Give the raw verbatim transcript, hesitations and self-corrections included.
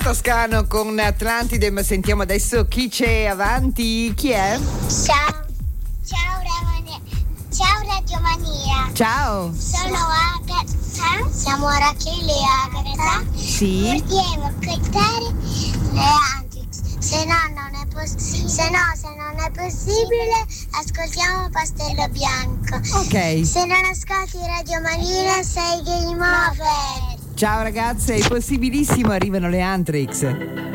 Toscano con Atlantide, ma sentiamo adesso chi c'è avanti. Chi è? Ciao. Ciao Ramone. Ciao Radio Mania. Ciao. Sono Agatha. Siamo Rachele e Agatha. Sì. Vogliamo cantare le Antics. Se no non è possibile. Se no, se non è possibile, ascoltiamo Pastello Bianco. Ok. Se non ascolti Radio Mania sei game over. Ciao ragazze, è possibilissimo, arrivano le Antrix.